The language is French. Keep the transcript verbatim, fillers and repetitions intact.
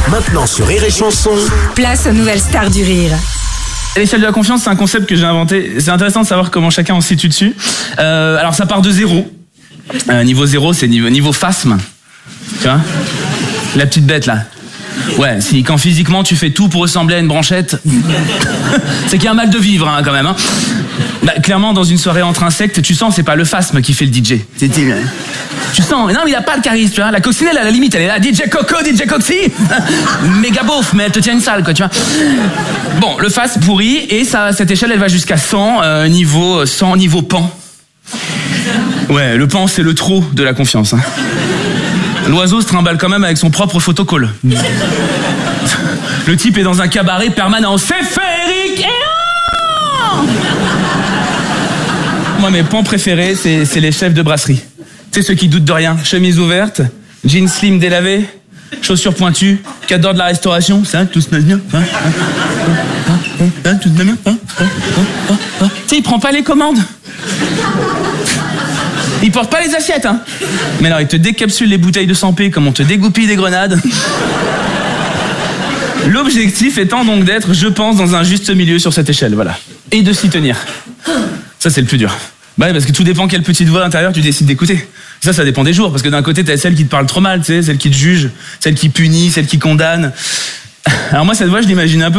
Maintenant sur Rire et Chanson. Place aux nouvelles stars du rire. L'échelle de la confiance, c'est un concept que j'ai inventé. C'est intéressant de savoir comment chacun en situe dessus. Euh, alors ça part de zéro. Euh, niveau zéro, c'est niveau, niveau phasme. Tu vois ? La petite bête là. Ouais, si quand physiquement tu fais tout pour ressembler à une branchette, c'est qu'il y a un mal de vivre hein, quand même. Hein. Bah, clairement, dans une soirée entre insectes, tu sens c'est pas le phasme qui fait le D J. C'est, c'est, tu sens, mais non, mais il a pas le charisme, tu vois. La coccinelle, à la limite, elle est là, D J Coco, D J Coxy. Méga beauf, mais elle te tient une salle, quoi, tu vois. Bon, le phasme pourri, et ça, cette échelle, elle va jusqu'à cent, euh, niveau cent, niveau pan. Ouais, le pan, c'est le trop de la confiance. Hein. L'oiseau se trimballe quand même avec son propre photocall. Le type est dans un cabaret permanent. C'est féerique et oh moi, mes pans préférés, c'est, c'est les chefs de brasserie. Tu sais, ceux qui doutent de rien. Chemise ouverte, jeans slim délavé, chaussures pointues, cadre de la restauration. Ça, tout se passe bien. Hein, hein, hein, hein, tout se passe bien. Hein, hein, hein, hein. Tu sais, il prend pas les commandes. Il porte pas les assiettes, hein. Mais alors, il te décapsule les bouteilles de cent p comme on te dégoupille des grenades. L'objectif étant donc d'être, je pense, dans un juste milieu sur cette échelle, voilà. Et de s'y tenir. Ça, c'est le plus dur. Bah ouais, parce que tout dépend quelle petite voix intérieure tu décides d'écouter. Ça, ça dépend des jours, parce que d'un côté, t'as celle qui te parle trop mal, tu sais, celle qui te juge, celle qui punit, celle qui condamne. Alors moi, cette voix, je l'imagine un peu